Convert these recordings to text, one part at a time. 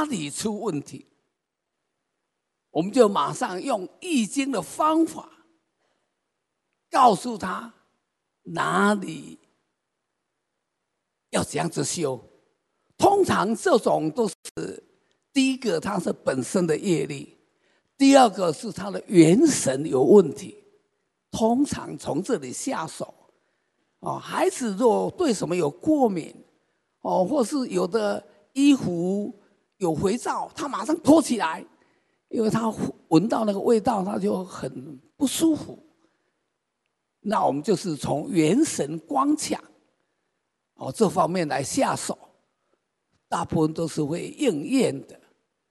里出问题，我们就马上用易经的方法告诉他哪里要怎样子修。通常这种都是第一个，它是本身的业力；第二个是他的元神有问题。通常从这里下手。孩子若对什么有过敏，或是有的衣服有肥皂，他马上脱起来，因为他闻到那个味道，他就很不舒服。那我们就是从元神光强这方面来下手，大部分都是会应验的。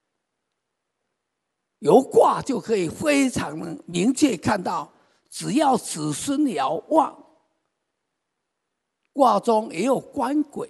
由卦就可以非常明确看到，只要子孙爻旺，卦中也有官鬼，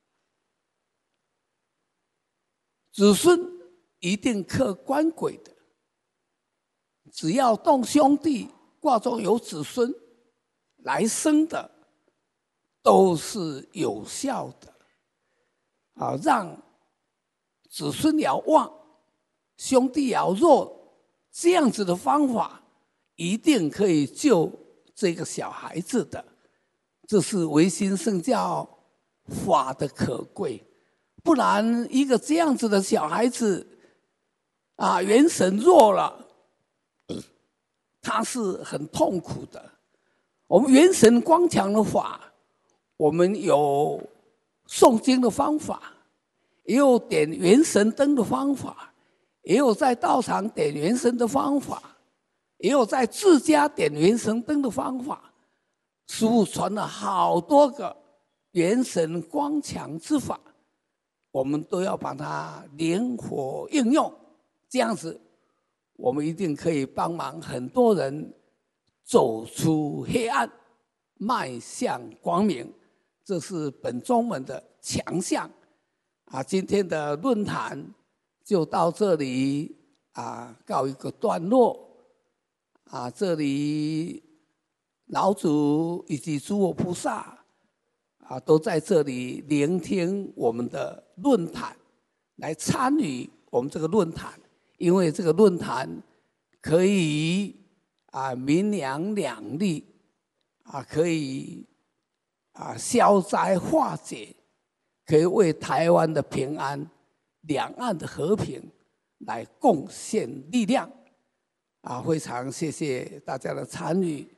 子孙一定克官鬼的。只要动兄弟，卦中有子孙来生的，都是有效的。让子孙爻旺，兄弟爻弱，这样子的方法一定可以救这个小孩子的。这是唯心圣教法的可贵，不然一个这样子的小孩子元神弱了，他是很痛苦的。我们元神光强的法，我们有诵经的方法，也有点元神灯的方法，也有在道场点元神的方法，也有在自家点元神灯的方法。师父传了好多个元神光强之法，我们都要把它灵活应用，这样子我们一定可以帮忙很多人走出黑暗，迈向光明。这是本宗门的强项今天的论坛就到这里告一个段落这里老祖以及诸佛菩萨都在这里聆听我们的论坛，来参与我们这个论坛，因为这个论坛可以民良两利可以消灾化解，可以为台湾的平安、两岸的和平来贡献力量非常谢谢大家的参与。